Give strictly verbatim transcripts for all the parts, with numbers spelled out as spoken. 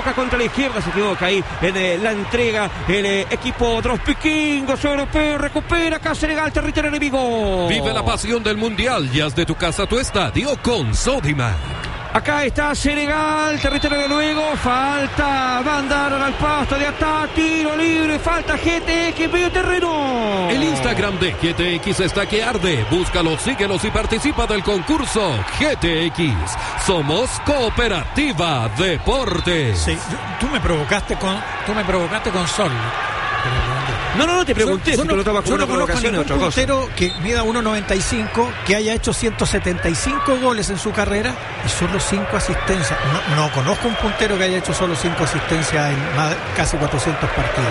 toca contra la izquierda, se equivoca ahí en eh, la entrega el eh, equipo de los vikingos europeos. Recupera acá Senegal, territorio enemigo. Vive la pasión del mundial y haz de tu casa tu estadio con Sodimac. Acá está Senegal, territorio noruego, falta, mandaron al pasto de ataque, tiro libre, falta G T X, medio terreno. El Instagram de G T X está que arde, búscalos, síguelos y participa del concurso G T X. Somos Cooperativa Deportes. Sí, tú me provocaste con, tú me provocaste con Sol. No, no, no te pregunté yo, si yo tú lo estabas con una no conozco provocación ningún o otra cosa. puntero que mida uno noventa y cinco, que haya hecho ciento setenta y cinco goles en su carrera y solo cinco asistencias. No, no conozco un puntero que haya hecho solo cinco asistencias en más, casi cuatrocientos partidos.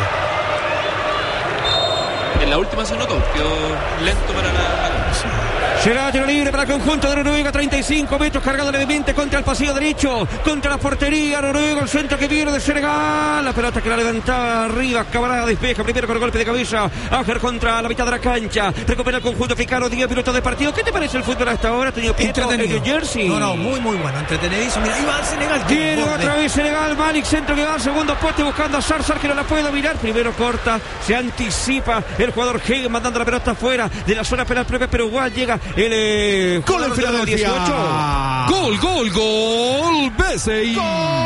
En la última se notó, quedó lento para la... Será tiro libre para el conjunto de Noruega, treinta y cinco metros, cargado levemente contra el pasillo derecho, contra la portería, Noruega, el centro que viene de Senegal, la pelota que la levantaba arriba, Camarada despeja, primero con el golpe de cabeza, Áger contra la mitad de la cancha, recupera el conjunto africano, diez minutos de partido. ¿Qué te parece el fútbol hasta ahora, Toño Pietro, en New Jersey? No, no, muy, muy bueno, entretenidísimo. Mira, ahí va Senegal. Tiene otra vez Senegal, Malik, centro que va al segundo poste buscando a Sar, Sar que no la puede dominar, primero corta, se anticipa el jugador Hagen mandando la pelota fuera de la zona penal propia, pero igual llega el eh, gol en Filadelfia. Gol, gol, gol. B C I.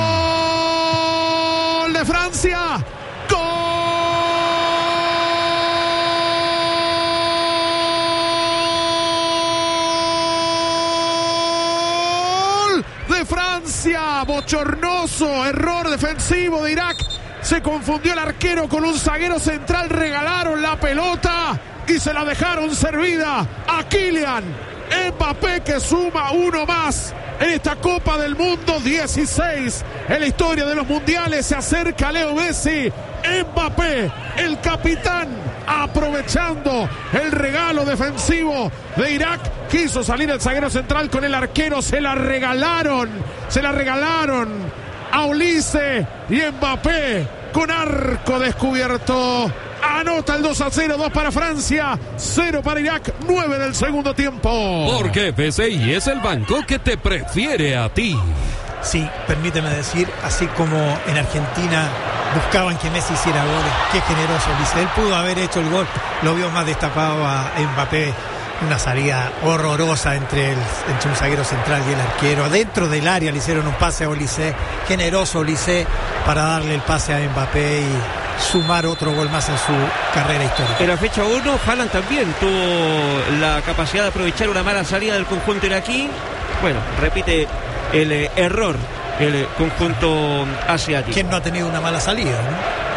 Gol de Francia. Gol de Francia. Bochornoso error defensivo de Irak. Se confundió el arquero con un zaguero central. Regalaron la pelota y se la dejaron servida a Kylian Mbappé, que suma uno más en esta Copa del Mundo, dieciséis en la historia de los mundiales. Se acerca Leo Messi. Mbappé, el capitán, aprovechando el regalo defensivo de Irak, quiso salir el zaguero central con el arquero, se la regalaron, se la regalaron a Olise, y Mbappé con arco descubierto anota el dos a cero, dos para Francia, cero para Irak, nueve del segundo tiempo. Porque B C I es el banco que te prefiere a ti. Sí, permíteme decir, así como en Argentina buscaban que Messi hiciera goles, qué generoso Olise. Él pudo haber hecho el gol, lo vio más destapado a Mbappé. Una salida horrorosa entre, el, entre un zaguero central y el arquero. Dentro del área le hicieron un pase a Olise, generoso Olise, para darle el pase a Mbappé y sumar otro gol más en su carrera histórica. En la fecha uno, Haaland también tuvo la capacidad de aprovechar una mala salida del conjunto iraquí. Bueno, repite el eh, error el eh, conjunto asiático. ¿Quién no ha tenido una mala salida, no?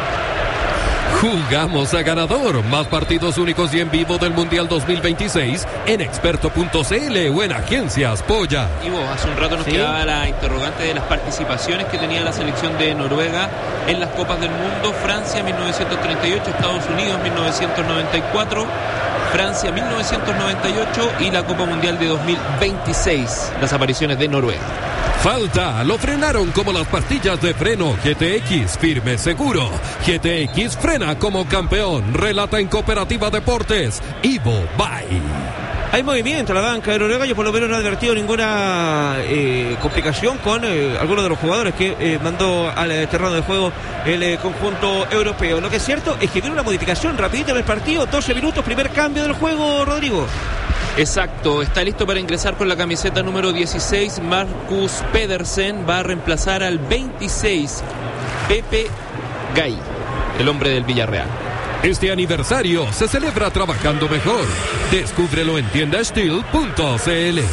Jugamos a ganador. Más partidos únicos y en vivo del Mundial dos mil veintiséis en experto punto c l o en Agencias Polla. Ivo, hace un rato nos ¿Sí? quedaba la interrogante de las participaciones que tenía la selección de Noruega en las Copas del Mundo. Francia mil novecientos treinta y ocho, Estados Unidos mil novecientos noventa y cuatro, Francia mil novecientos noventa y ocho y la Copa Mundial de dos mil veintiséis, las apariciones de Noruega. Falta, lo frenaron como las pastillas de freno G T X, firme, seguro. G T X frena como campeón, relata en Cooperativa Deportes, Ivo Bye. Hay movimiento en la banca de Noruega. Yo por lo menos no he advertido ninguna eh, complicación con eh, algunos de los jugadores que eh, mandó al eh, terreno de juego el eh, conjunto europeo. Lo que es cierto es que viene una modificación rapidita en el partido, doce minutos, primer cambio del juego, Rodrigo. Exacto, está listo para ingresar con la camiseta número dieciséis, Marcus Pedersen, va a reemplazar al veintiséis, Pepe Gay, el hombre del Villarreal. Este aniversario se celebra trabajando mejor. Descúbrelo en tienda steel punto c l.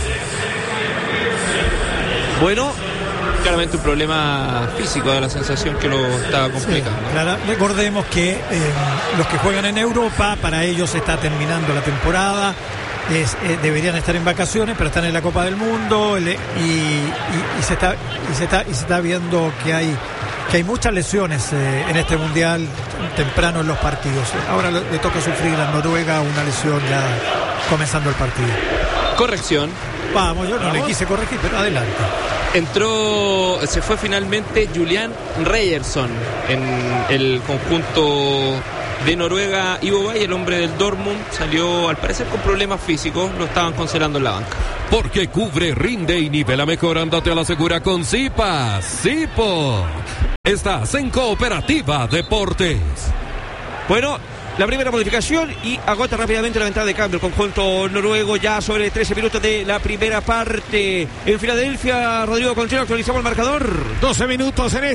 Bueno, claramente un problema físico, de la sensación que lo estaba complicando. Sí, claro, recordemos que eh, los que juegan en Europa, para ellos está terminando la temporada. Es, eh, deberían estar en vacaciones, pero están en la Copa del Mundo, le, y, y, y, se está, y, se está, y se está viendo que hay que hay muchas lesiones eh, en este mundial temprano en los partidos. Ahora le, le toca sufrir a Noruega una lesión ya comenzando el partido. Corrección. Vamos, yo no Vamos. le quise corregir, pero adelante. Entró, se fue finalmente Julian Ryerson en el conjunto de Noruega. Ivo Bay, el hombre del Dortmund, salió al parecer con problemas físicos, lo estaban congelando en la banca. Porque cubre, rinde y nivela mejor, ándate a la segura con Zipa. Zipo. Estás en Cooperativa Deportes. Bueno, la primera modificación y agota rápidamente la ventana de cambio. El conjunto noruego ya sobre trece minutos de la primera parte. En Filadelfia, Rodrigo Conchero, actualizamos el marcador. doce minutos en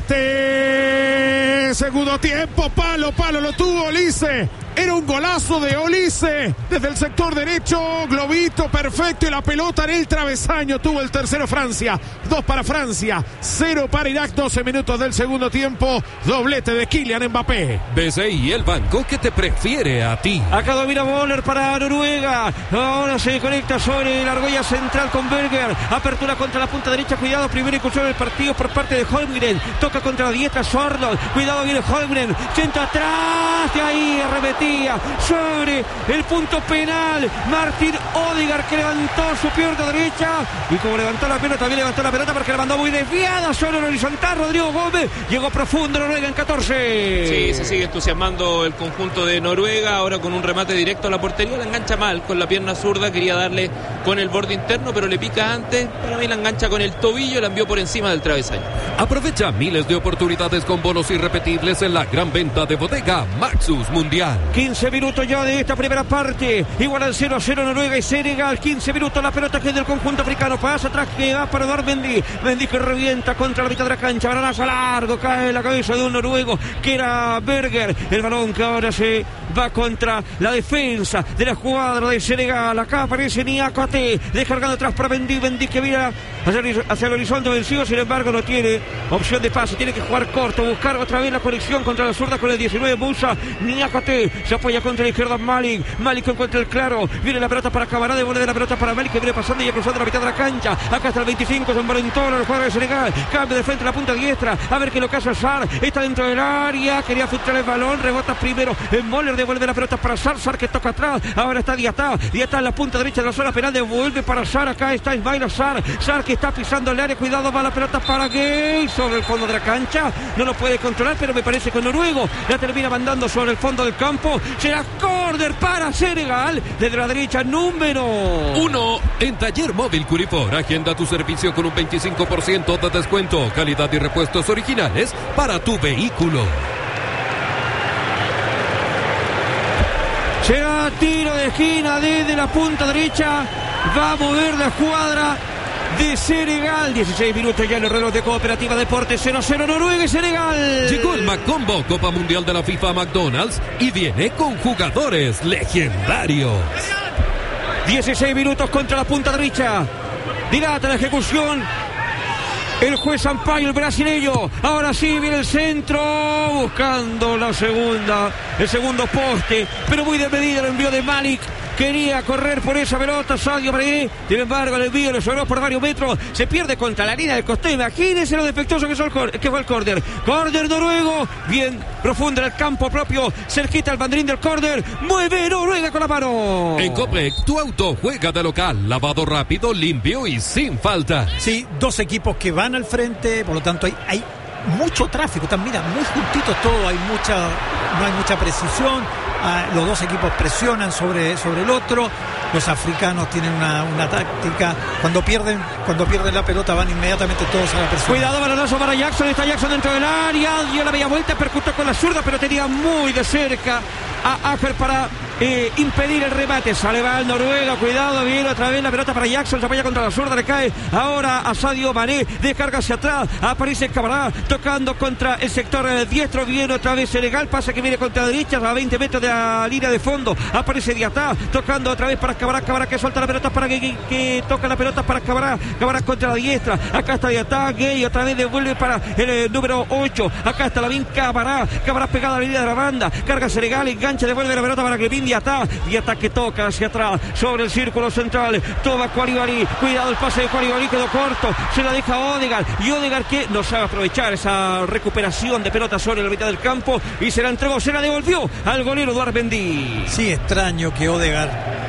este segundo tiempo. Palo, palo, lo tuvo Olise. Era un golazo de Olise desde el sector derecho, globito perfecto y la pelota en el travesaño. Tuvo el tercero Francia, dos para Francia, cero para Irak. Doce minutos del segundo tiempo, doblete de Kylian Mbappé. B C I, el banco que te prefiere a ti. Acá domina Boller para Noruega, ahora se conecta sobre la argolla central con Berger, apertura contra la punta derecha, cuidado, primera incursión del partido por parte de Holmgren, toca contra la diestra Sorloth, cuidado, viene Holmgren, centro atrás, de ahí arremetía sobre el punto penal Martin Odegaard, que levantó su pierna derecha y como levantó la pelota, también levantó la pelota porque la mandó muy desviada sobre el horizontal. Rodrigo Gómez llegó profundo Noruega en catorce. Sí, se sigue entusiasmando el conjunto de Noruega, ahora con un remate directo a la portería, la engancha mal con la pierna zurda, quería darle con el borde interno pero le pica antes, para mí la engancha con el tobillo, la envió por encima del travesaño. Aprovecha miles de oportunidades con bonos irrepetibles en la gran venta de bodega Maxus Mundial. quince minutos ya de esta primera parte, igual al cero a cero Noruega y Senegal. Quince minutos, la pelota que es del conjunto africano, pasa atrás, que va para dar Mendy, Mendy que revienta contra la mitad de la cancha, balonazo largo, cae en la cabeza de un noruego que era Berger, el balón que ahora se va contra la defensa de la escuadra de Senegal. Acá aparece Niakate, descargando atrás para Mendy, Mendy que mira hacia el, hacia el horizonte vencido, sin embargo no tiene opción de pase, tiene que jugar corto, buscar otra vez la conexión contra la zurda con el diecinueve Musa. Niakate se apoya contra la izquierda Malik, Malik encuentra el claro, viene la pelota para Camará, devuelve la pelota para Malik que viene pasando y ya cruzando la mitad de la cancha. Acá está el veinticinco, San Valentín, el jugador de Senegal, cambia de frente a la punta diestra, a ver qué lo que hace Sar, está dentro del área, quería filtrar el balón, rebota primero en Moller, devuelve la pelota para Sar, Sar que toca atrás, ahora está Diatá, Diatá en la punta derecha de la zona penal, devuelve para Sar, acá está Ismail Sar, Sar que está pisando el área, cuidado, va la pelota para Gay, sobre el fondo de la cancha, no lo puede controlar, pero me parece que noruego la termina mandando sobre el fondo del campo, será córner para Senegal, desde la derecha número uno. En Taller Móvil Curifor, agenda tu servicio con un veinticinco por ciento de descuento, calidad y repuestos originales para tu vehículo. Será tiro de esquina desde la punta derecha, va a mover la escuadra de Senegal. dieciséis minutos ya en el reloj de Cooperativa Deportes, cero a cero Noruega y Senegal. Llegó el Macombo, Copa Mundial de la FIFA McDonald's, y viene con jugadores legendarios. dieciséis minutos contra la punta derecha, dilata la ejecución el juez Sampaio, el brasileño. Ahora sí viene el centro, buscando la segunda, el segundo poste, pero muy de medida el envío de Malik. Quería correr por esa pelota Sadio Mané, sin embargo el envío le sobró por varios metros, se pierde contra la línea del costado. Imagínense lo defectuoso que, son, que fue el córner. Córner noruego, bien profundo en el campo propio, cerquita al banderín del córner, mueve Noruega con la mano. En Copec, tu auto juega de local, lavado rápido, limpio y sin falta. Sí, dos equipos que van al frente, por lo tanto hay, hay mucho tráfico, están, mira, muy juntitos todo, hay mucha, no hay mucha precisión. Ah, los dos equipos presionan sobre, sobre el otro. Los africanos tienen una, una táctica. Cuando pierden, cuando pierden la pelota van inmediatamente todos a la presión. Cuidado, balonazo para Jackson. Está Jackson dentro del área. Dio la media vuelta, percutó con la zurda, pero tenía muy de cerca a Aker para eh, impedir el remate. Sale va el Noruega. Cuidado, viene otra vez la pelota para Jackson. Se apoya contra la zurda, le cae ahora a Sadio Mané. Descarga hacia atrás. Aparece Camará tocando contra el sector eh, diestro. Viene otra vez Senegal. Pasa que viene contra la derecha a veinte metros de la línea de fondo. Aparece Diatá tocando otra vez para Camará. Camará que suelta la pelota para que, que, que toca la pelota para Camará. Camará contra la diestra. Acá está Diatá. Gay otra vez devuelve para el eh, número ocho. Acá está la bien Camará. Camará pegada a la línea de la banda. Carga Senegal. Engancha. Devuelve la pelota para que viene Diatá. Diatá que toca hacia atrás sobre el círculo central. Toma Koulibaly. Cuidado, el pase de Koulibaly quedó corto. Se la deja Odegaard. Y Odegaard que no sabe aprovechar esa recuperación de pelota sobre la mitad del campo. Y se la entregó. Se la devolvió al golero Eduard Mendy. Sí, extraño que Odegaard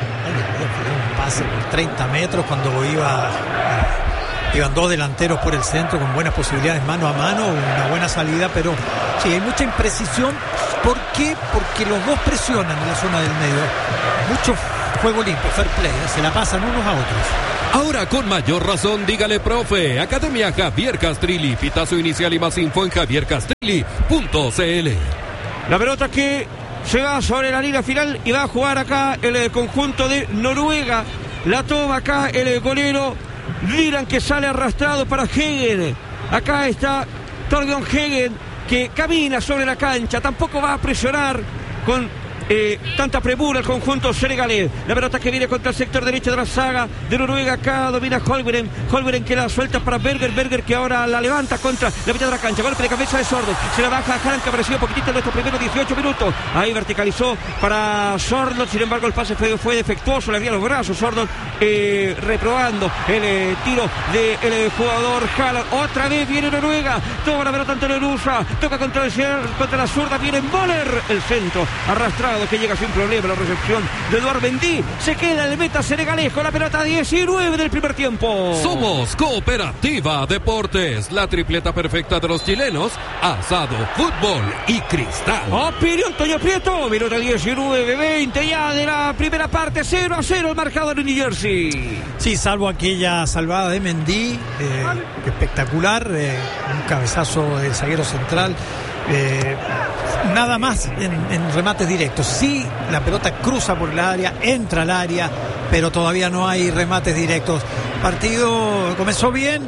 un pase por treinta metros cuando iba, iban dos delanteros por el centro con buenas posibilidades mano a mano, una buena salida, pero sí, hay mucha imprecisión. ¿Por qué? Porque los dos presionan en la zona del medio. Mucho juego limpio, fair play, ¿eh? Se la pasan unos a otros. Ahora con mayor razón, dígale profe. Academia Javier Castrilli. Pitazo inicial y más info en javier castrilli punto c l. La pelota que se va sobre la línea final y va a jugar acá el, el conjunto de Noruega. La toma acá el golero Dylan, que sale arrastrado para Hegen. Acá está Torbjørn Hegen, que camina sobre la cancha. Tampoco va a presionar con Eh, tanta premura el conjunto senegalés. La pelota que viene contra el sector derecho de la saga de Noruega. Acá domina Holmgren. Holmgren que la suelta para Berger. Berger que ahora la levanta contra la mitad de la cancha. Golpe de cabeza de Sordo. Se la baja a Haaland, que apareció un poquitito en estos primeros dieciocho minutos. Ahí verticalizó para Sordo. Sin embargo, el pase fue, fue defectuoso. Le abría los brazos. Sordo eh, reprobando el eh, tiro del de, jugador Haaland. Otra vez viene Noruega. Toma la pelota ante Lerusa. Toca contra, el, contra la zurda. Viene Moller. El centro arrastrado, que llega sin problema la recepción de Eduard Mendy. Se queda el meta senegalés con la pelota diecinueve del primer tiempo. Somos Cooperativa Deportes, la tripleta perfecta de los chilenos: asado, fútbol y cristal. Opinión Toño Prieto, minuto diecinueve veinte ya de la primera parte. Cero a cero el marcador en New Jersey. Sí, salvo aquella salvada de Mendy, eh, espectacular, eh, un cabezazo del zaguero central. Eh, nada más en, en remates directos. Sí, la pelota cruza por el área, entra al área, pero todavía no hay remates directos. Partido comenzó bien,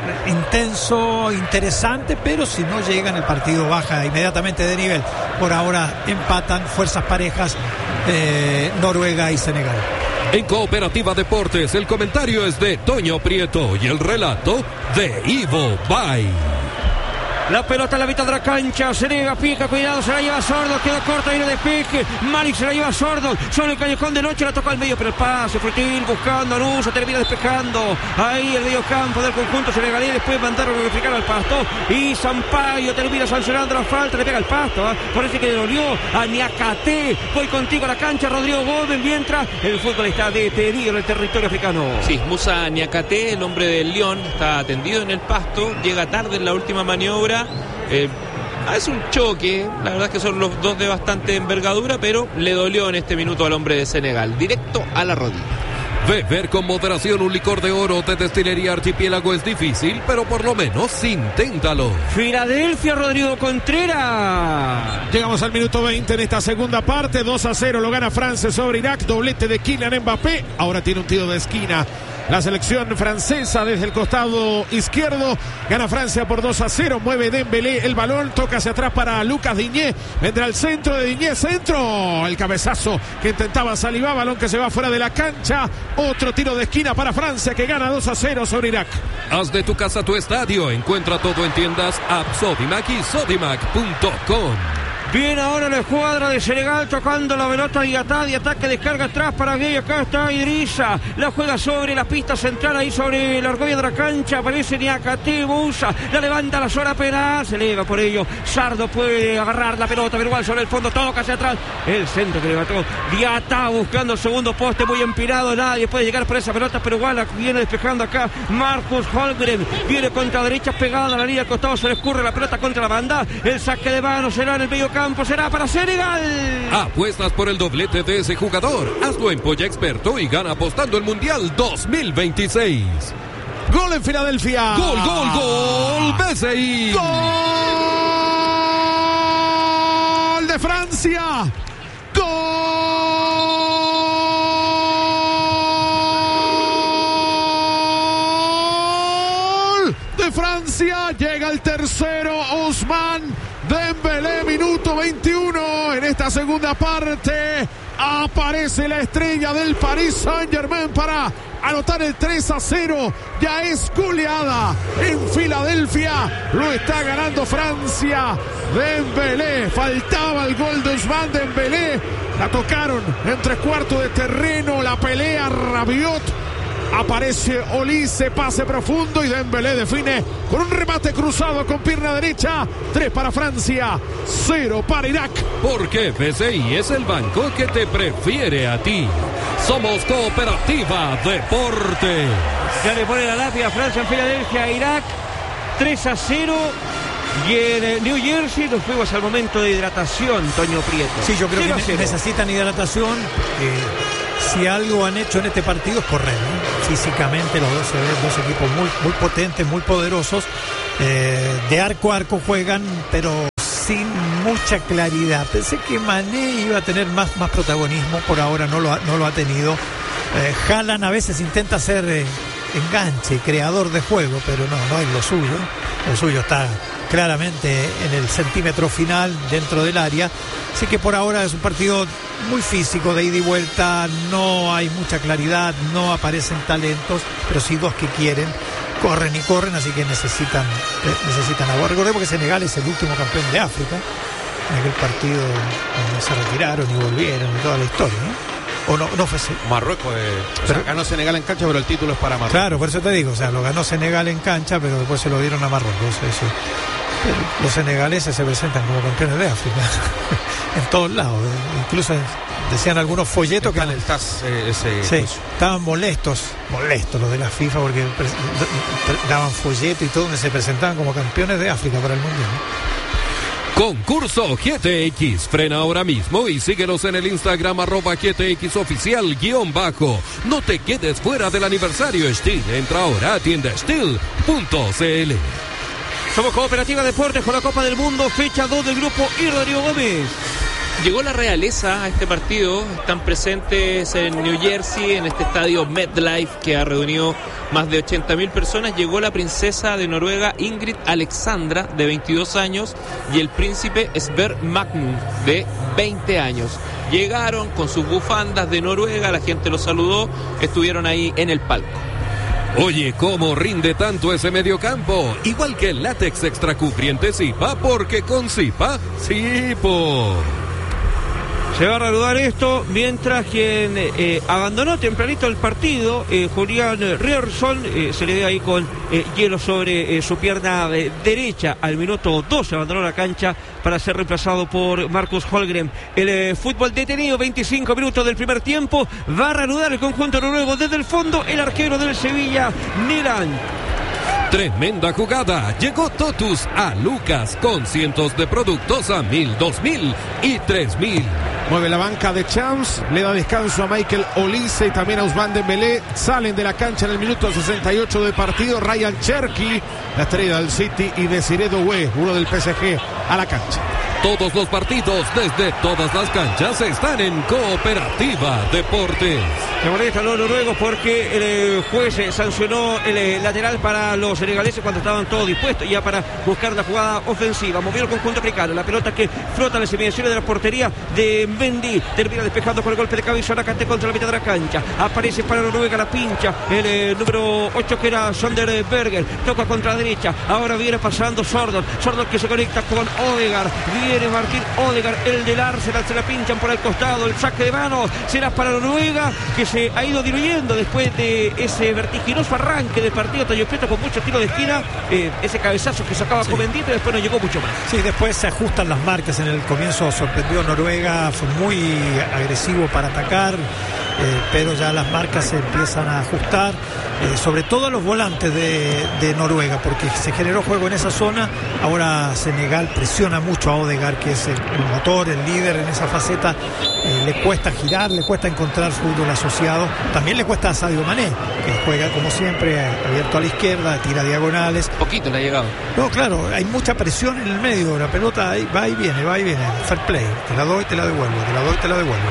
intenso, interesante, pero si no llegan, el partido baja inmediatamente de nivel. Por ahora empatan fuerzas parejas, eh, Noruega y Senegal. En Cooperativa Deportes, el comentario es de Toño Prieto y el relato de Ivo Bay. La pelota en la mitad de la cancha. Senega pica, cuidado, se la lleva Sordo. Quedó corta y no despeje. Malik se la lleva Sordo. Sobre el callejón de noche, la toca al medio, pero el pase Frutil buscando a Nusa, termina despejando. Ahí el medio campo del conjunto senegalés. Después mandaron a verificar al Pasto. Y Sampaio termina sancionando la falta. Le pega al Pasto. ¿eh? Parece que le dolió a Niakate. Voy contigo a la cancha, Rodrigo Gómez. Mientras el fútbol está detenido en el territorio africano. Sí, Musa Niakate, el hombre del Lyon, está atendido en el Pasto. Llega tarde en la última maniobra. Eh, es un choque, la verdad es que son los dos de bastante envergadura, pero le dolió en este minuto al hombre de Senegal, directo a la rodilla. Beber con moderación un licor de oro de Destilería Archipiélago es difícil, pero por lo menos inténtalo. Filadelfia, Rodrigo Contreras. Llegamos al minuto veinte en esta segunda parte. Dos a cero lo gana Francia sobre Irak. Doblete de Kylian Mbappé. Ahora tiene un tiro de esquina la selección francesa desde el costado izquierdo. Gana Francia por dos a cero. Mueve Dembélé el balón. Toca hacia atrás para Lucas Digne. Vendrá el centro de Digne. Centro. El cabezazo que intentaba Saliba. Balón que se va fuera de la cancha. Otro tiro de esquina para Francia, que gana dos a cero sobre Irak. Haz de tu casa tu estadio. Encuentra todo en tiendas App Sodimac y sodimac punto com. Viene ahora la escuadra de Senegal tocando la pelota de Diatá. Diatá que descarga atrás para Gay. Acá está Idrissa. La juega sobre la pista central, ahí sobre la argolla de la cancha. Aparece Niakate, Musa. La levanta a la zona penal. Se eleva por ello. Sardo puede agarrar la pelota, pero igual sobre el fondo. Toca hacia atrás. El centro que levantó Diatá buscando el segundo poste, muy empinado. Nadie puede llegar por esa pelota, pero igual la viene despejando acá Marcus Holmgren. Viene contra derecha pegada a la línea al costado. Se le escurre la pelota contra la banda. El saque de mano será en el medio campo. Será para Senegal. Apuestas por el doblete de ese jugador. Hazlo en Polla Experto y gana apostando el Mundial dos mil veintiséis. Gol en Filadelfia. Gol, gol, gol. B C I. Gol de Francia. Gol de Francia. Llega el tercero, Ousmane Dembélé, minuto veintiuno en esta segunda parte. Aparece la estrella del Paris Saint-Germain para anotar el tres a cero. Ya es goleada en Filadelfia. Lo está ganando Francia. Dembélé, faltaba el gol de Ousmane Dembélé. La tocaron en tres cuartos de terreno. La pelea Rabiot. Aparece Olise, pase profundo y Dembélé define con un remate cruzado con pierna derecha. Tres para Francia, cero para Irak. Porque B C I es el banco que te prefiere a ti. Somos Cooperativa Deportes. Ya le pone la lápida a Francia en Filadelfia, Irak. tres a cero. Y en New Jersey nos fuimos al momento de hidratación, Toño Prieto. Sí, yo creo que necesitan hidratación. Eh, si algo han hecho en este partido es correr, ¿no? físicamente los dos se ven dos equipos muy, muy potentes, muy poderosos. Eh, de arco a arco juegan, pero sin mucha claridad. Pensé que Mané iba a tener más, más protagonismo, por ahora no lo ha, no lo ha tenido. Eh, Haaland a veces intenta ser eh, enganche, creador de juego, pero no, no es lo suyo. Lo suyo está claramente en el centímetro final dentro del área. Así que por ahora es un partido muy físico, de ida y vuelta, no hay mucha claridad, no aparecen talentos, pero sí dos que quieren, corren y corren, así que necesitan necesitan agua. Recordemos que Senegal es el último campeón de África, en aquel partido donde se retiraron y volvieron y toda la historia, ¿no? O no, no fue así. Marruecos, eh, o sea, ganó Senegal en cancha, pero el título es para Marruecos. Claro, por eso te digo, o sea, lo ganó Senegal en cancha, pero después se lo dieron a Marruecos. Eso. Los senegaleses se presentan como campeones de África en todos lados, incluso decían algunos folletos que el T A S, eh, ese, sí, pues. estaban molestos, molestos los de la FIFA porque daban folletos y todo donde se presentaban como campeones de África para el Mundial. Concurso G T X. Frena ahora mismo y síguelos en el Instagram arroba G T X oficial guión bajo. No te quedes fuera del aniversario Steel. Entra ahora a tienda steel punto c l. Somos Cooperativa Deportes con la Copa del Mundo, fecha dos del grupo y Rodrigo Gómez. Llegó la realeza a este partido, están presentes en New Jersey, en este estadio MetLife que ha reunido más de ochenta mil personas. Llegó la princesa de Noruega Ingrid Alexandra, de veintidós años, y el príncipe Sverre Magnus, de veinte años. Llegaron con sus bufandas de Noruega, la gente los saludó, estuvieron ahí en el palco. Oye, ¿cómo rinde tanto ese mediocampo? Igual que el látex extra cubriente Zipa, porque con Zipa, Zipo. Se va a reanudar esto mientras quien eh, abandonó tempranito el partido, eh, Julián Rierson, eh, se le ve ahí con eh, hielo sobre eh, su pierna eh, derecha. Al minuto dos abandonó la cancha para ser reemplazado por Marcus Holmgren. El eh, fútbol detenido, veinticinco minutos del primer tiempo. Va a reanudar el conjunto noruego desde el fondo, el arquero del Sevilla, Nilan. Tremenda jugada. Llegó Totus a Lucas con cientos de productos a mil, dos mil y tres mil. Mueve la banca de Champs, le da descanso a Michael Olise y también a Ousmane Dembélé. Salen de la cancha en el minuto sesenta y ocho de partido Ryan Cherky, la estrella del City, y Desiré Doué, uno del P S G, a la cancha. Todos los partidos desde todas las canchas están en Cooperativa Deportes. Se molestan los noruegos porque el eh, juez eh, sancionó el eh, lateral para los senegaleses cuando estaban todos dispuestos ya para buscar la jugada ofensiva. Movió el conjunto africano, la pelota que flota en las inmediaciones de la portería de Mendy, termina despejando con el golpe de cabeza a la cante contra la mitad de la cancha. Aparece para Noruega, la pincha el eh, número ocho que era Sonderberger, toca contra la derecha, ahora viene pasando Sordon, Sordon que se conecta con Odegaard, viene Martín Odegaard, el del Arsenal, se la pinchan por el costado, el saque de manos será para Noruega, que se ha ido diluyendo después de ese vertiginoso arranque del partido. Tayo Prieto con muchos tiros de esquina, eh, ese cabezazo que sacaba sí. Comendi, pero después no llegó mucho más. Sí, después se ajustan las marcas. En el comienzo sorprendió Noruega, fue muy agresivo para atacar, eh, pero ya las marcas se empiezan a ajustar, eh, sobre todo a los volantes de, de Noruega, porque se generó juego en esa zona. Ahora Senegal presiona mucho a Odegaard, que es el, el motor, el líder en esa faceta. Eh, le cuesta girar, le cuesta encontrar fútbol asociado. También le cuesta a Sadio Mané, que juega como siempre abierto a la izquierda, tira diagonales. Poquito le ha llegado. No, claro, hay mucha presión en el medio. La pelota ahí va y viene, va y viene. Fair play. Te la doy, te la devuelvo. Te la doy, te la devuelvo.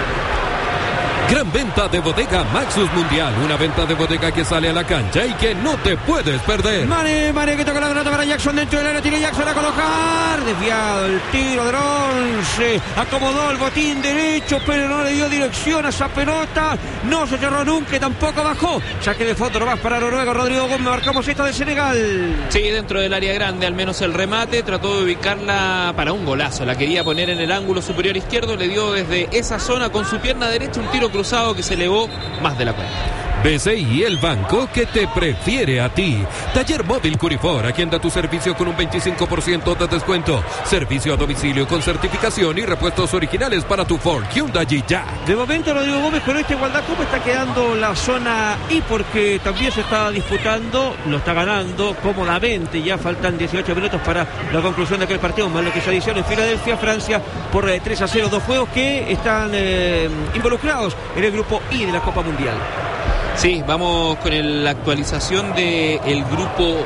Gran venta de bodega Maxus Mundial. Una venta de bodega que sale a la cancha y que no te puedes perder. Mané, Mané que toca la pelota para Jackson dentro del área. Tiene Jackson a colocar. Desviado el tiro de once. Acomodó el botín derecho, pero no le dio dirección a esa pelota. No se cerró nunca, tampoco bajó. Saque de fondo nomás para Noruega. Rodrigo Gómez, marcamos esta de Senegal. Sí, dentro del área grande, al menos el remate. Trató de ubicarla para un golazo. La quería poner en el ángulo superior izquierdo. Le dio desde esa zona con su pierna derecha un tiro cruzado que se elevó más de la cuenta. B C I, el banco que te prefiere a ti. Taller Móvil Curifor, agenda tu servicio con un veinticinco por ciento de descuento. Servicio a domicilio con certificación y repuestos originales para tu Ford, Hyundai y ya. De momento Rodrigo Gómez con esta igualdad, ¿cómo está quedando la zona I? Porque también se está disputando, lo está ganando cómodamente. Ya faltan dieciocho minutos para la conclusión de aquel partido, más lo que se adicionó en Filadelfia, Francia, por eh, tres a cero. Dos juegos que están eh, involucrados en el grupo I de la Copa Mundial. Sí, vamos con el, la actualización del grupo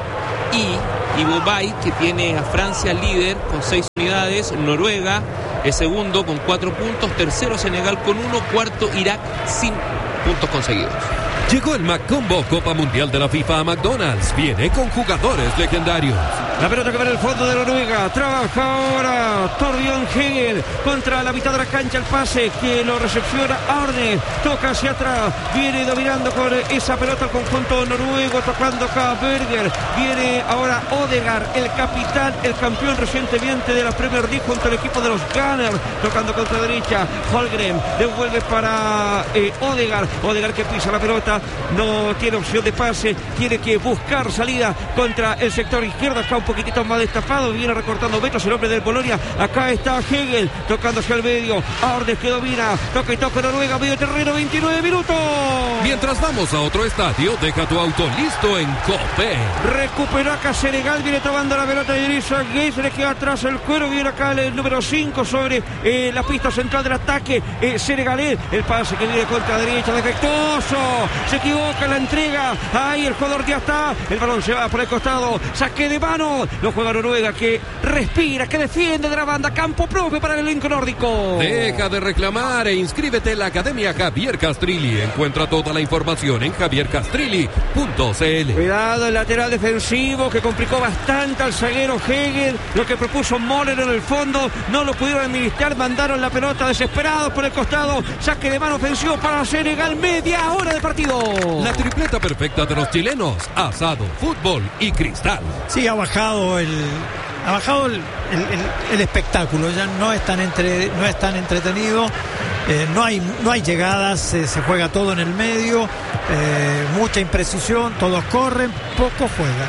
I, Ivo Bay, que tiene a Francia líder con seis unidades, Noruega es segundo con cuatro puntos, tercero Senegal con uno, cuarto Irak sin puntos conseguidos. Llegó el McCombo Copa Mundial de la FIFA a McDonald's. Viene con jugadores legendarios. La pelota que va en el fondo de Noruega. Trabaja ahora Torbjørn Hegel contra la mitad de la cancha. El pase que lo recepciona Arne. Toca hacia atrás. Viene dominando con esa pelota el conjunto noruego. Tocando acá Berger. Viene ahora Odegaard, el capitán, el campeón recientemente de la Premier League junto al equipo de los Gunners. Tocando contra derecha. Holmgren devuelve para eh, Odegaard. Odegaard que pisa la pelota. No tiene opción de pase. Tiene que buscar salida contra el sector izquierdo. Acá un poquitito más destapado. Viene recortando metros el hombre del Bolonia. Acá está Hegel tocando hacia el medio. Arnes que domina. Toca y toca Noruega. Medio terreno. veintinueve minutos. Mientras vamos a otro estadio, deja tu auto listo en Copé. Recuperó acá Senegal. Viene tomando la pelota de Idrissa Gueye. Se le queda atrás el cuero. Viene acá el número cinco sobre eh, la pista central del ataque eh, senegalés. El pase que viene contra derecha. Defectuoso. Se equivoca la entrega. Ahí el jugador ya está. El balón se va por el costado. Saque de mano. Lo juega Noruega, que respira, que defiende de la banda. Campo propio para el elenco nórdico. Deja de reclamar e inscríbete en la Academia Javier Castrilli. Encuentra toda la información en javier castrilli punto c l. Cuidado el lateral defensivo que complicó bastante al zaguero Hegel. Lo que propuso Moller en el fondo no lo pudieron administrar. Mandaron la pelota desesperados por el costado. Saque de mano ofensivo para Senegal. Media hora de partido. La tripleta perfecta de los chilenos: asado, fútbol y cristal. Sí, ha bajado el ha bajado el, el, el, el espectáculo. Ya no es tan entre no es tan entretenido. Eh, no hay no hay llegadas, eh, se juega todo en el medio, eh, mucha imprecisión, todos corren, poco juegan.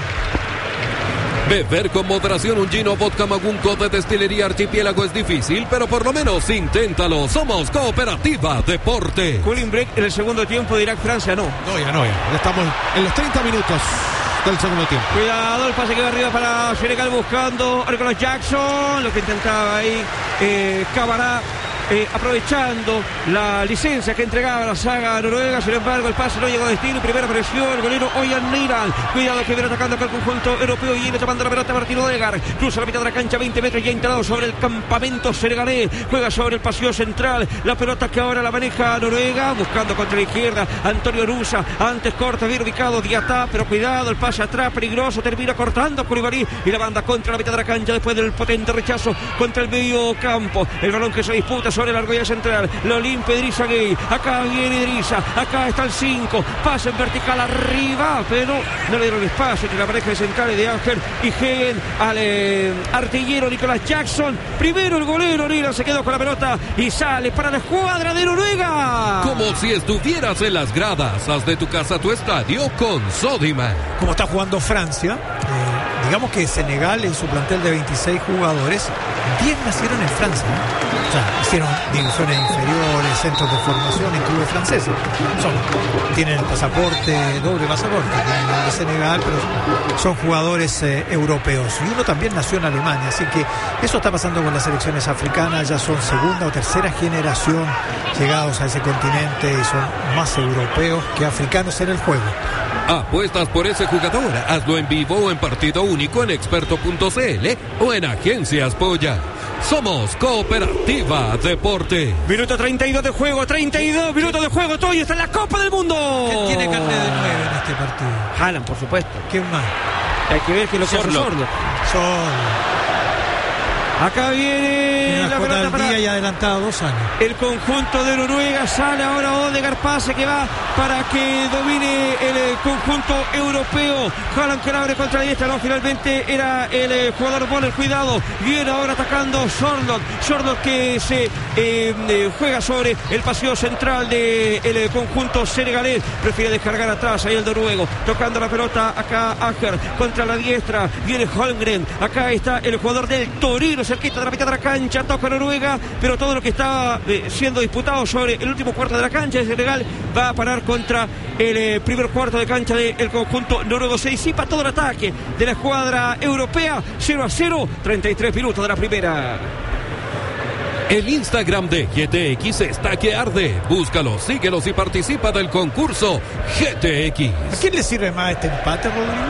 Beber con moderación un gin o vodka Magunco de Destilería Archipiélago es difícil, pero por lo menos inténtalo. Somos Cooperativa Deporte. Cooling break en el segundo tiempo de Irak-Francia, no. No, ya no, ya. Ya estamos en los treinta minutos del segundo tiempo. Cuidado, el pase que va arriba para Senegal buscando a Nicolas Jackson. Lo que intentaba ahí eh, Cabará. Eh, aprovechando la licencia que entregaba la saga noruega. Sin embargo el pase no llegó a destino. Primera presión el golero Oyan Niran. Cuidado que viene atacando acá el conjunto europeo y viene tomando la pelota Martín Odegaard. Cruza la mitad de la cancha, veinte metros, ya instalado sobre el campamento senegalés. Juega sobre el pasillo central. La pelota que ahora la maneja Noruega, buscando contra la izquierda Antonio Rusa. Antes corta, bien ubicado Diatá, pero cuidado, el pase atrás peligroso. Termina cortando Koulibaly y la banda contra la mitad de la cancha después del potente rechazo contra el medio campo. El balón que se disputa sobre la argolla central, lo limpia Idrissa Gueye. Acá viene Idrissa, acá está el cinco, pase en vertical arriba, pero no le dieron espacio entre la pareja de centrales de Ángel y Hegel al eh, artillero Nicolas Jackson. Primero el golero Nilan se quedó con la pelota y sale para la escuadra de Noruega. Como si estuvieras en las gradas, haz de tu casa tu estadio con Sodimac. Como está jugando Francia, eh, digamos que Senegal en su plantel de veintiséis jugadores, diez nacieron en Francia, ¿no? O sea, hicieron divisiones inferiores, centros de formación en clubes franceses. Son, tienen el pasaporte, doble pasaporte, tienen el de Senegal, pero son jugadores eh, europeos. Y uno también nació en Alemania, así que eso está pasando con las selecciones africanas. Ya son segunda o tercera generación llegados a ese continente y son más europeos que africanos en el juego. ¿Apuestas por ese jugador? Hazlo en vivo o en partido único en experto punto c l o en Agencias Polla. Somos Cooperativa Deporte. Minuto treinta y dos de juego, treinta y dos minutos de juego. Toy está en la Copa del Mundo. ¿Quién tiene carne de nueve en este partido? Haaland, por supuesto. ¿Quién más? Hay que ver que lo que hace Sorloth. Sorloth. Acá viene una la pelota para día y adelantado dos años. El conjunto de Noruega. Sale ahora Odegaard, pase que va para que domine el eh, conjunto europeo. Haaland que la abre contra la diestra. No, finalmente era el eh, jugador Moller. Cuidado, viene ahora atacando Sorloth. Sorloth que se eh, eh, juega sobre el pasillo central del de el conjunto senegalés. Prefiere descargar atrás ahí el noruego. Tocando la pelota acá Ajer contra la diestra. Viene Holmgren. Acá está el jugador del Torino, cerquita de la mitad de la cancha. Toca Noruega, pero todo lo que está eh, siendo disputado sobre el último cuarto de la cancha de Senegal va a parar contra el eh, primer cuarto de cancha del conjunto noruego. Se disipa todo el ataque de la escuadra europea. Cero a cero, treinta y tres minutos de la primera. El Instagram de G T X está que arde. Búscalos, síguelos y participa del concurso G T X. ¿A quién le sirve más este empate, Rodrigo?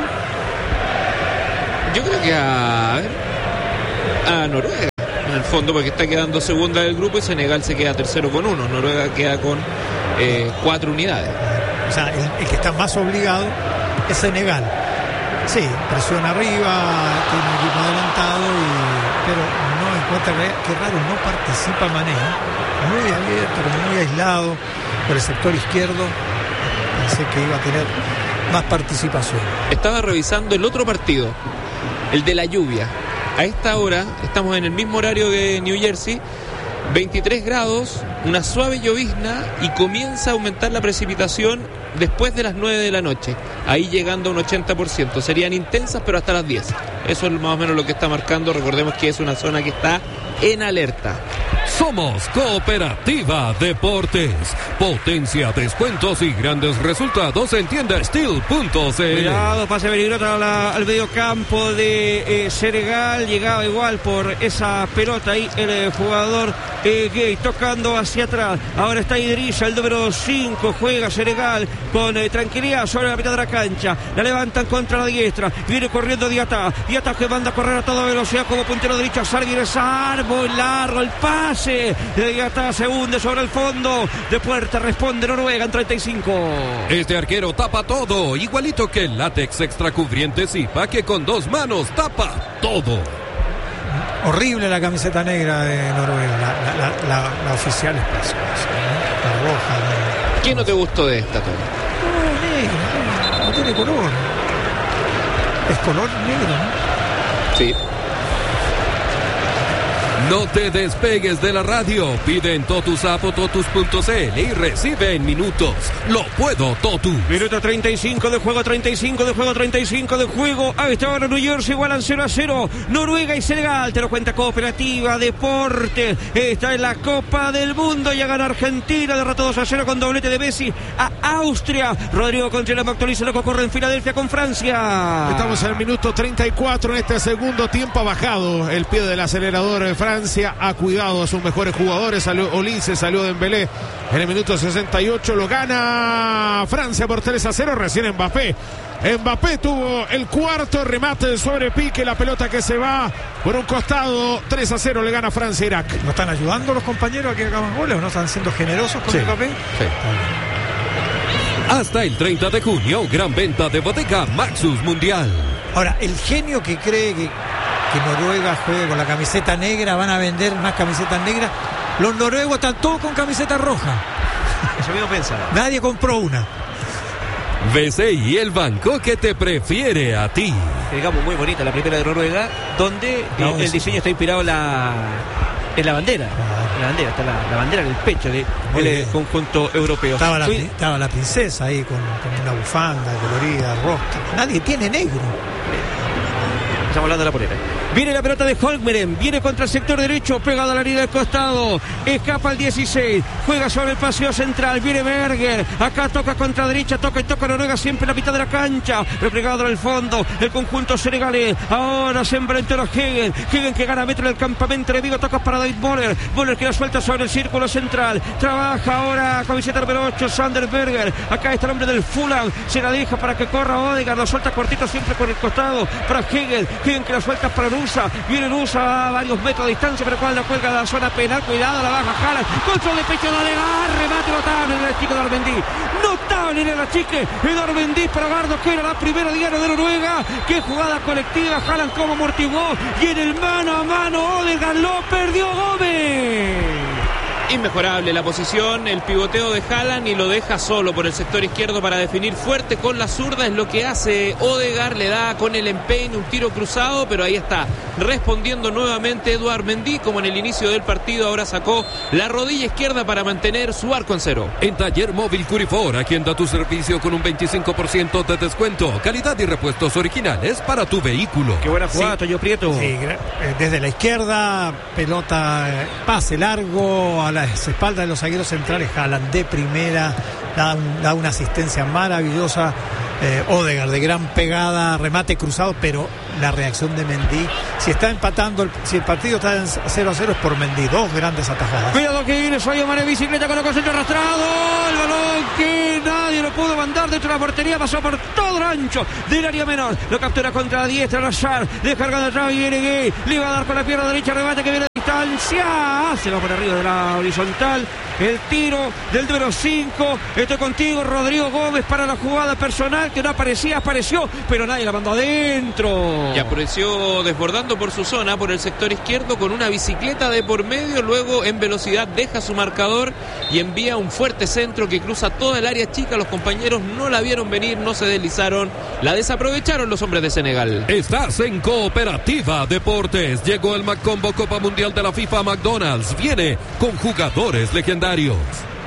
Yo creo que a, a, ver, a Noruega, en el fondo, porque está quedando segunda del grupo y Senegal se queda tercero con uno. Noruega queda con eh, cuatro unidades. O sea, el, el que está más obligado es Senegal. Sí, presión arriba, tiene un equipo adelantado, y, pero no encuentra, qué raro, no participa Mané, ¿eh? Muy abierto, como muy aislado por el sector izquierdo. Pensé que iba a tener más participación. Estaba revisando el otro partido, el de la lluvia. A esta hora, estamos en el mismo horario que New Jersey, veintitrés grados, una suave llovizna y comienza a aumentar la precipitación después de las nueve de la noche, ahí llegando a un ochenta por ciento. Serían intensas, pero hasta las diez. Eso es más o menos lo que está marcando. Recordemos que es una zona que está en alerta. Somos Cooperativa Deportes. Potencia, descuentos y grandes resultados en tienda steel punto c l. Cuidado, pase peligroso al mediocampo de eh, Senegal. Llegaba igual por esa pelota ahí el eh, jugador eh, Gay, tocando hacia atrás. Ahora está Idrissa, el número cinco. Juega Senegal con eh, tranquilidad sobre la mitad de la cancha. La levantan contra la diestra. Viene corriendo Diatá. Diatá que manda a correr a toda velocidad como puntero derecho. Sale ingresar. Muy largo el pase. De Diatá se hunde sobre el fondo. De puerta responde Noruega en treinta y cinco. Este arquero tapa todo. Igualito que el látex extra cubriente Zipa, que con dos manos tapa todo. Horrible la camiseta negra de Noruega. La, la, la, la, la oficial es preciosa, ¿no? La roja. La... ¿Qué no te gustó de esta, Tony? No, negra, no tiene color. Es color negro, ¿no? Sí. No te despegues de la radio. Pide en Totus App o Totus punto c l y recibe en minutos. Lo puedo, Totus. Minuto treinta y cinco de juego, treinta y cinco de juego, treinta y cinco de juego. A esta hora New Jersey igualan cero a cero. Noruega y Senegal. Te lo cuenta Cooperativa Deportes. Está en la Copa del Mundo. Ya gana Argentina. Derrotó dos a cero con doblete de Messi a Austria. Rodrigo Congelamo actualiza lo que ocurre en Filadelfia con Francia. Estamos en el minuto treinta y cuatro en este segundo tiempo. Ha bajado el pie del acelerador de Francia. Ha cuidado a sus mejores jugadores. Salió Olise, salió Dembélé. En el minuto sesenta y ocho lo gana Francia por tres a cero. Recién Mbappé. Mbappé tuvo el cuarto remate sobre Pique. La pelota que se va por un costado. tres a cero le gana Francia a Irak. ¿No están ayudando los compañeros a que hagan goles o no están siendo generosos con sí, Mbappé? Sí. Hasta el treinta de junio, gran venta de bodega Maxus Mundial. Ahora, el genio que cree que, que Noruega juegue con la camiseta negra, van a vender más camisetas negras. Los noruegos están todos con camiseta roja. Eso mismo pensaba. Nadie compró una. B C I, el banco que te prefiere a ti. Digamos, muy bonita la primera de Noruega, donde no, eh, el diseño está inspirado en la, en la bandera. Ah. La bandera, está la, la bandera en el pecho del de conjunto europeo. Estaba la, estaba la princesa ahí con, con una bufanda colorida, roja. Nadie tiene negro. Estamos hablando de la polera. Viene la pelota de Holmgren, viene contra el sector derecho, pegado a la línea del costado, escapa el dieciséis, juega sobre el paseo central, viene Berger, acá toca contra derecha, toca y toca Noruega siempre en la mitad de la cancha, replegado en el fondo, el conjunto senegalés, ahora se enfrentó a Hegen, Hegen que gana metro en el campamento enemigo, toca para David Moller, Moller que la suelta sobre el círculo central, trabaja ahora camiseta número ocho, Sander Berger, acá está el hombre del Fulham, se la deja para que corra Odegaard, lo suelta cortito siempre por el costado, para Hegen, Hegen que la suelta para Nusa, viene Nusa a varios metros de distancia, pero cual la cuelga de la zona penal, cuidado, la baja Haaland, control de pecho, no le da, remate notable en el chico de Armendí, notable en el chique, el Armendí para Gardo, que era la primera diana de Noruega, qué jugada colectiva, Haaland como amortiguó, y en el mano a mano Odegaard lo perdió Gómez. Inmejorable la posición, el pivoteo de Haaland y lo deja solo por el sector izquierdo para definir fuerte con la zurda, es lo que hace Odegaard, le da con el empeine un tiro cruzado, pero ahí está respondiendo nuevamente Eduard Mendy, como en el inicio del partido, ahora sacó la rodilla izquierda para mantener su arco en cero. En Taller Móvil Curifor, aquí anda tu servicio con un veinticinco por ciento de descuento, calidad y repuestos originales para tu vehículo. Qué buena jugada, sí. Toyo Prieto. Sí, desde la izquierda, pelota, pase largo a la las espaldas de los zagueros centrales. Haaland de primera, da, un, da una asistencia maravillosa. Eh, Odegaard de gran pegada, remate cruzado, pero la reacción de Mendy, si está empatando, el, si el partido está en cero a cero es por Mendy, dos grandes atajadas. Cuidado que viene Sadio Mané, bicicleta con el concepto arrastrado, el balón que nadie lo pudo mandar dentro de la portería, pasó por todo el ancho del área menor, lo captura contra la diestra, Rashard, descargando atrás, viene Gay, le va a dar con la pierna derecha, remate que viene a distancia, se va por arriba de la horizontal, el tiro del número cinco, estoy contigo Rodrigo Gómez para la jugada personal, que no aparecía, apareció, pero nadie la mandó adentro. Y apareció desbordando por su zona, por el sector izquierdo, con una bicicleta de por medio, luego en velocidad deja su marcador y envía un fuerte centro que cruza toda el área chica. Los compañeros no la vieron venir, no se deslizaron, la desaprovecharon los hombres de Senegal. Estás en Cooperativa Deportes. Llegó el McCombo Copa Mundial de la FIFA McDonald's. Viene con jugadores legendarios.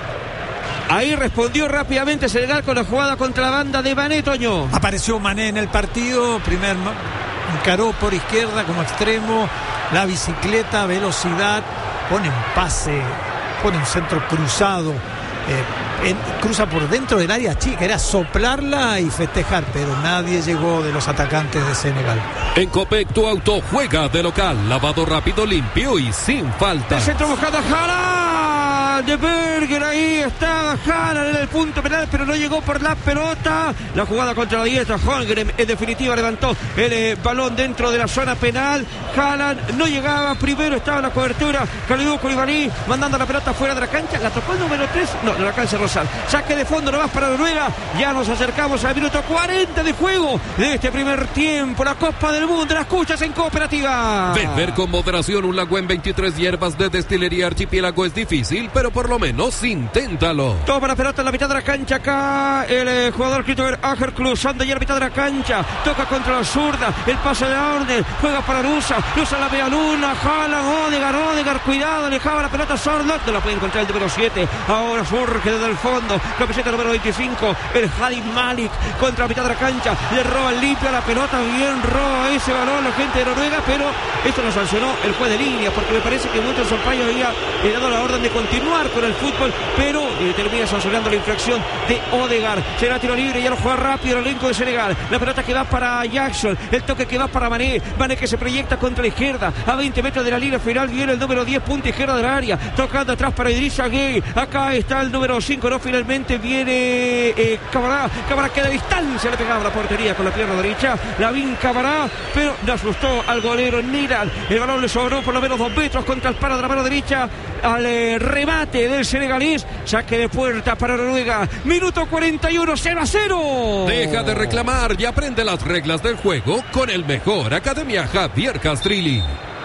Ahí respondió rápidamente Senegal con la jugada contra la banda de Mané, Toño. Apareció Mané en el partido, primer encaró por izquierda como extremo, la bicicleta, velocidad, pone un pase, pone un centro cruzado, eh, en, cruza por dentro del área chica, era soplarla y festejar, pero nadie llegó de los atacantes de Senegal. En Copec tu auto juega de local, lavado rápido, limpio y sin falta. El centro buscando a Haaland, de Berger, ahí está Haaland en el punto penal, pero no llegó por la pelota. La jugada contra la diestra, Holmgren en definitiva levantó el eh, balón dentro de la zona penal. Haaland no llegaba, primero estaba la cobertura, Kalidou Koulibaly mandando la pelota fuera de la cancha, la tocó el número tres, no, no la alcanza a rozar. Saque de fondo nomás para Noruega, ya nos acercamos al minuto cuarenta de juego de este primer tiempo, la Copa del Mundo, las escuchas en Cooperativa. Beber con moderación un lago en veintitrés hierbas de Destilería Archipiélago es difícil, pero por lo menos inténtalo. Toma la pelota en la mitad de la cancha acá, el eh, jugador Christopher Ajer cruzando ya la mitad de la cancha, toca contra la zurda, el pase de Arne, juega para Lusa, Lusa la media luna, Haaland, Odegaard, Odegaard, cuidado, alejaba la pelota Sorlot, no la puede encontrar el número siete, ahora surge desde el fondo, camiseta número veinticinco, el Hadi Malik contra la mitad de la cancha, le roba limpia la pelota, bien roba ese balón la gente de Noruega, pero esto lo sancionó el juez de línea, porque me parece que Mucho Sampaio había eh, dado la orden de continuar con el fútbol, pero eh, termina sancionando la infracción de Odegaard. Será tiro libre, ya lo juega rápido el elenco de Senegal, la pelota que va para Jackson, el toque que va para Mané, Mané que se proyecta contra la izquierda, a veinte metros de la línea final, viene el número diez, punta izquierda del área, tocando atrás para Idrissa Gueye, acá está el número cinco, no, finalmente viene eh, Camará, Camará que de distancia le pegaba la portería con la pierna derecha, Lavín Camará, pero no asustó al golero Nilan, el balón le sobró por lo menos dos metros contra el palo de la mano derecha, al eh, remate del senegalés, saque de puerta para Noruega, minuto cuarenta y uno, cero a cero. Deja de reclamar y aprende las reglas del juego con el mejor, Academia Javier Castrilli.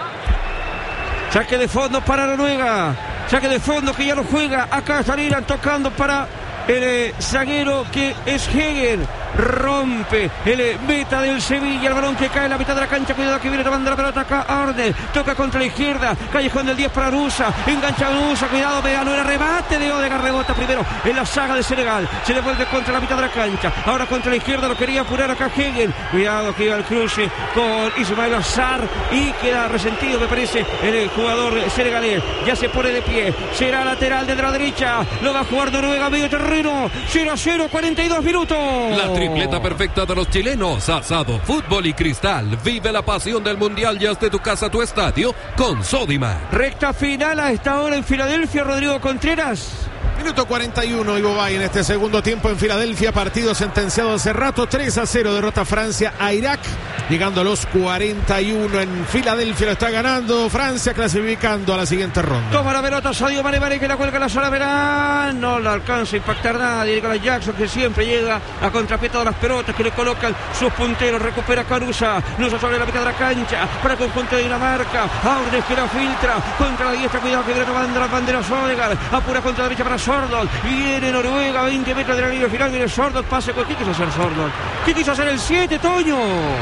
Saque de fondo para Noruega, saque de fondo que ya lo juega, acá salirán tocando para el eh, zaguero que es Hegel, rompe el eh, meta del Sevilla, el balón que cae en la mitad de la cancha, cuidado que viene tomando la pelota acá Arne, toca contra la izquierda, callejón del diez para Nusa, engancha Nusa, cuidado, Vegano, era remate de Odegaard, rebota primero en la saga de Senegal, se devuelve contra la mitad de la cancha, ahora contra la izquierda lo quería apurar acá Hegel, cuidado que iba el cruce con Ismael Assar y queda resentido me parece el jugador senegalés, ya se pone de pie, será lateral desde la derecha, lo va a jugar Noruega medio terreno, cero a cero, cuarenta y dos minutos. La tripleta perfecta de los chilenos, asado, fútbol y cristal. Vive la pasión del mundial ya desde tu casa, tu estadio, con Sodimac. Recta final a esta hora en Filadelfia, Rodrigo Contreras. Minuto cuarenta y uno, Ivo Bay en este segundo tiempo en Filadelfia, partido sentenciado hace rato, tres a cero, derrota Francia a Irak, llegando a los cuarenta y uno en Filadelfia, lo está ganando Francia, clasificando a la siguiente ronda. Toma la pelota, Sadio Mané, Mané que la cuelga en la zona verán, no la alcanza a impactar nadie, Nicolás Jackson que siempre llega a contrapié todas las pelotas que le colocan sus punteros, recupera Carusa, Nusa sobre la mitad de la cancha, para el conjunto de Dinamarca, Aurnes que la filtra, contra la diestra, cuidado que viene tomando las banderas Odegaard, apura contra la derecha para Sorloth, viene Noruega, veinte metros de la línea final, viene Sorloth, pase con... ¿Qué quiso hacer Sorloth? ¿Qué quiso hacer el siete, Toño?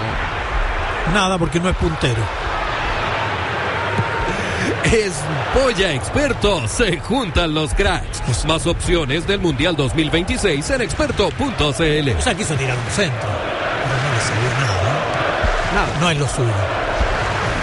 Nada, porque no es puntero. Es Polla Experto, se juntan los cracks. Más opciones del Mundial dos mil veintiséis en experto punto c l. O sea, quiso tirar un centro, pero no le salió nada. Nada. No es lo suyo.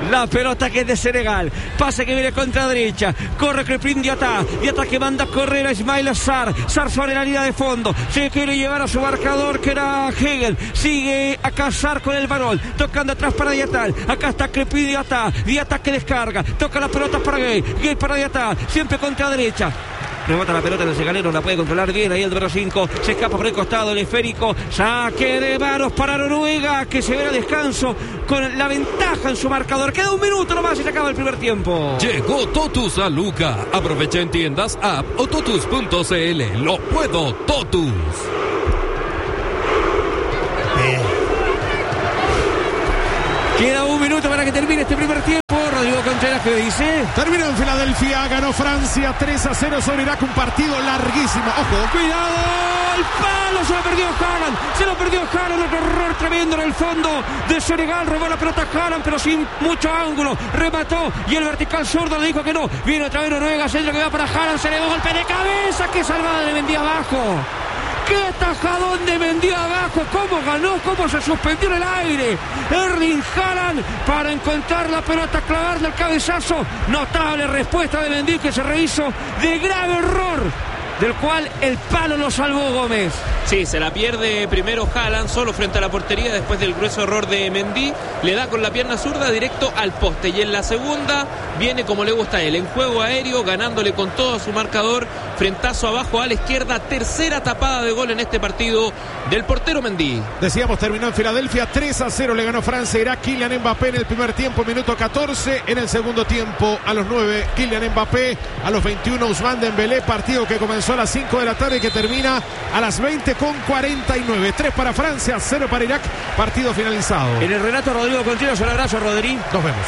La pelota que es de Senegal. Pase que viene contra derecha. Corre Crepin Diatá. Diatá que manda a correr a Ismail Sarr. Sarr sobre la línea de fondo. Se quiere llevar a su marcador que era Hegel. Sigue a cazar con el balón. Tocando atrás para Diatá. Acá está Crepin Diatá. Diatá que descarga. Toca la pelota para Gay. Gay para Diatá. Siempre contra derecha. Rebota la pelota en el segalero, la puede controlar bien ahí el número cinco, se escapa por el costado el esférico, saque de manos para Noruega, que se ve a descanso con la ventaja en su marcador. Queda un minuto nomás y se acaba el primer tiempo. Llegó Totus a Luca. Aprovecha en tiendas, app o totus punto cl. Lo puedo, Totus. Bien. Queda un minuto para que termine este primer tiempo. Rodrigo Contreras, ¿qué dice? Terminó en Filadelfia, ganó Francia tres a cero sobre Irak, un partido larguísimo. Ojo, cuidado, el palo, se lo perdió Haaland, se lo perdió Haaland, otro error tremendo en el fondo de Senegal, robó la pelota Haaland, pero sin mucho ángulo, remató y el vertical zurdo le dijo que no, viene otra vez Noruega, centro que va para Haaland, se le dio golpe de cabeza, que salvada le vendía abajo. ¡Qué tajadón de Mendy abajo! ¿Cómo ganó? ¿Cómo se suspendió en el aire? Erling Haaland para encontrar la pelota, clavarle el cabezazo. Notable respuesta de Mendy, que se rehizo de grave error, del cual el palo lo salvó Gómez. Sí, se la pierde primero Haaland solo frente a la portería después del grueso error de Mendy. Le da con la pierna zurda directo al poste. Y en la segunda viene como le gusta a él, en juego aéreo, ganándole con todo su marcador. Frentazo abajo a la izquierda. Tercera tapada de gol en este partido del portero Mendy. Decíamos, terminó en Filadelfia. tres a cero le ganó Francia a Irak. Kylian Mbappé en el primer tiempo, minuto catorce. En el segundo tiempo, a los nueve, Kylian Mbappé. A los veintiuno, Ousmane Dembélé. Partido que comenzó a las cinco de la tarde y que termina a las veinte con cuarenta y nueve. tres para Francia, cero para Irak. Partido finalizado. En el relato, Rodrigo Contreras. Un abrazo, Rodri. Nos vemos.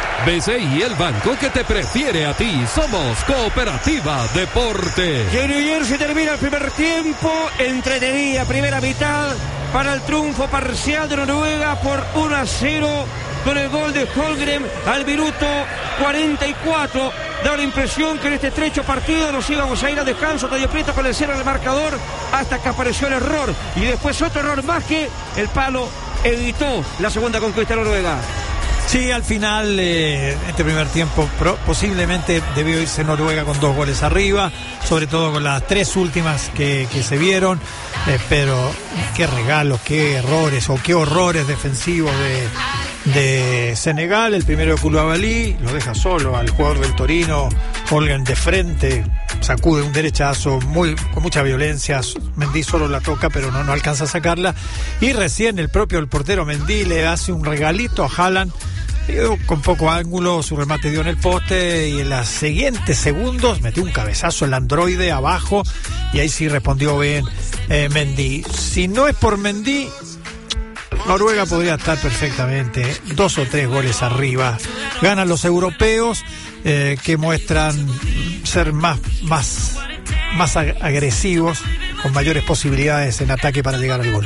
B C I, el banco que te prefiere a ti. Somos Cooperativa Deporte. Y en New Jersey termina el primer tiempo. Entretenida primera mitad para el triunfo parcial de Noruega por uno a cero. Con el gol de Holmgren al minuto cuarenta y cuatro. Da la impresión que en este estrecho partido nos íbamos a ir a descanso. Todavía Prieto con el cero en el marcador hasta que apareció el error. Y después otro error más que el palo evitó la segunda conquista de Noruega. Sí, al final, eh, este primer tiempo pro, posiblemente debió irse Noruega con dos goles arriba, sobre todo con las tres últimas que, que se vieron, eh, pero qué regalos, qué errores o qué horrores defensivos de, de Senegal. El primero de Koulibaly lo deja solo al jugador del Torino, Holmgren de frente, sacude un derechazo muy, con mucha violencia. Mendy solo la toca, pero no, no alcanza a sacarla. Y recién el propio el portero Mendy le hace un regalito a Haaland. Con poco ángulo, su remate dio en el poste y en los siguientes segundos metió un cabezazo el androide abajo y ahí sí respondió bien eh, Mendy. Si no es por Mendy, Noruega podría estar perfectamente dos o tres goles arriba. Ganan los europeos, eh, que muestran ser más, más, más agresivos, con mayores posibilidades en ataque para llegar al gol.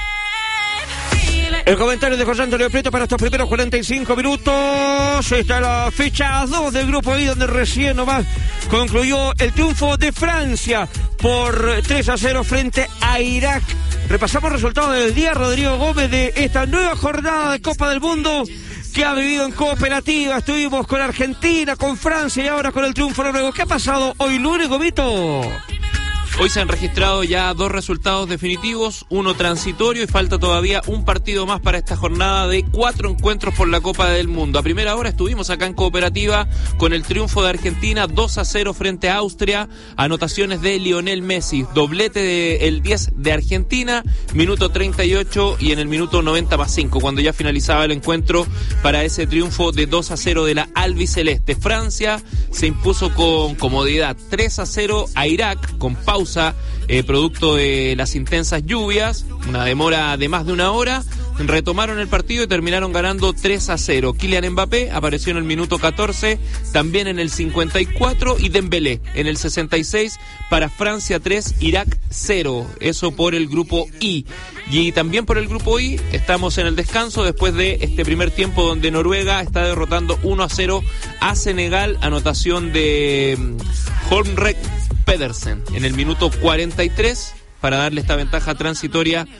El comentario de José Antonio Prieto para estos primeros cuarenta y cinco minutos. Está la fecha dos del grupo I, donde recién nomás concluyó el triunfo de Francia por tres a cero frente a Irak. Repasamos resultados del día, Rodrigo Gómez, de esta nueva jornada de Copa del Mundo que ha vivido en Cooperativa. Estuvimos con Argentina, con Francia y ahora con el triunfo noruego. ¿Qué ha pasado hoy lunes, Gomito? Hoy se han registrado ya dos resultados definitivos, uno transitorio y falta todavía un partido más para esta jornada de cuatro encuentros por la Copa del Mundo. A primera hora estuvimos acá en Cooperativa con el triunfo de Argentina dos a cero frente a Austria, anotaciones de Lionel Messi, doblete del diez de Argentina, minuto treinta y ocho y en el minuto noventa más cinco, cuando ya finalizaba el encuentro para ese triunfo de dos a cero de la albiceleste. Francia se impuso con comodidad tres a cero a Irak, con pausa Eh, producto de las intensas lluvias, una demora de más de una hora. Retomaron el partido y terminaron ganando tres a cero. Kylian Mbappé apareció en el minuto catorce, también en el cincuenta y cuatro, y Dembélé en el sesenta y seis para Francia tres, Irak cero. Eso por el grupo I. Y también por el grupo I estamos en el descanso después de este primer tiempo donde Noruega está derrotando uno a cero a Senegal, anotación de Holmgren Pedersen en el minuto cuarenta y tres para darle esta ventaja transitoria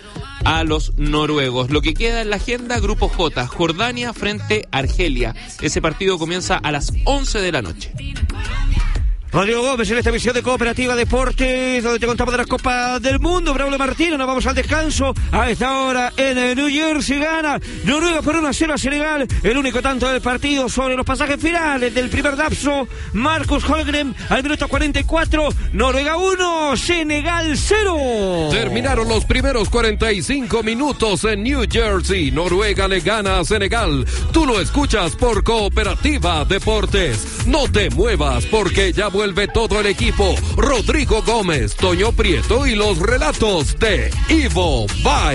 a los noruegos. Lo que queda en la agenda, Grupo J, Jordania frente a Argelia. Ese partido comienza a las once de la noche. Rodrigo Gómez en esta emisión de Cooperativa Deportes, donde te contamos de la Copa del Mundo. Braulio Martínez, nos vamos al descanso. A esta hora en New Jersey gana Noruega por uno a cero a Senegal. El único tanto del partido sobre los pasajes finales del primer lapso. Marcus Holmgren al minuto cuarenta y cuatro. Noruega uno, Senegal cero. Terminaron los primeros cuarenta y cinco minutos en New Jersey. Noruega le gana a Senegal. Tú lo escuchas por Cooperativa Deportes. No te muevas porque ya vuelve Vuelve todo el equipo. Rodrigo Gómez, Toño Prieto y los relatos de Ivo Bay.